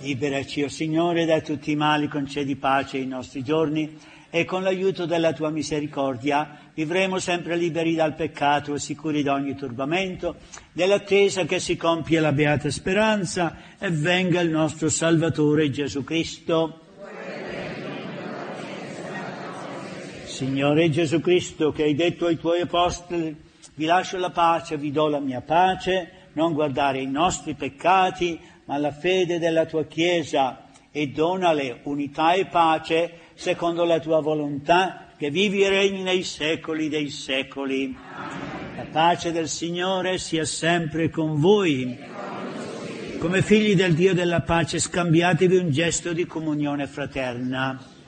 Liberaci, o Signore, da tutti i mali, concedi pace ai nostri giorni e con l'aiuto della tua misericordia vivremo sempre liberi dal peccato e sicuri da ogni turbamento, nell'attesa che si compia la beata speranza e venga il nostro Salvatore Gesù Cristo. Signore Gesù Cristo, che hai detto ai tuoi apostoli: vi lascio la pace, vi do la mia pace, non guardare i nostri peccati, ma la fede della tua Chiesa, e donale unità e pace secondo la tua volontà, che vivi e regni nei secoli dei secoli. Amen. La pace del Signore sia sempre con voi. Come figli del Dio della pace, scambiatevi un gesto di comunione fraterna.